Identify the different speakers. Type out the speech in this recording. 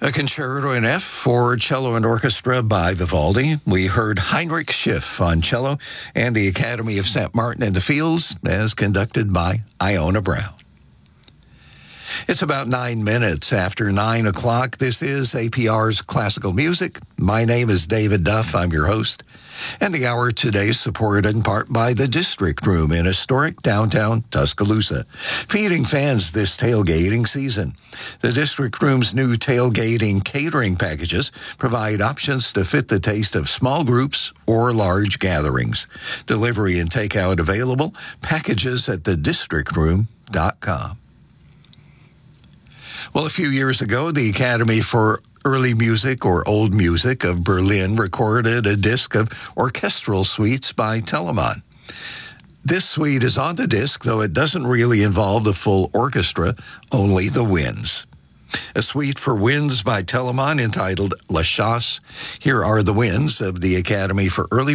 Speaker 1: A concerto in F for cello and orchestra by Vivaldi. We heard Heinrich Schiff on cello and the Academy of St. Martin in the Fields as conducted by Iona Brown. It's about 9 minutes after 9 o'clock. This is APR's Classical Music. My name is David Duff. I'm your host. And the hour today is supported in part by the District Room in historic downtown Tuscaloosa, feeding fans this tailgating season. The District Room's new tailgating catering packages provide options to fit the taste of small groups or large gatherings. Delivery and takeout available. Packages at thedistrictroom.com. Well, a few years ago, the Academy for Early Music or Old Music of Berlin recorded a disc of orchestral suites by Telemann. This suite is on the disc, though it doesn't really involve the full orchestra, only the winds. A suite for winds by Telemann entitled La Chasse. Here are the winds of the Academy for Early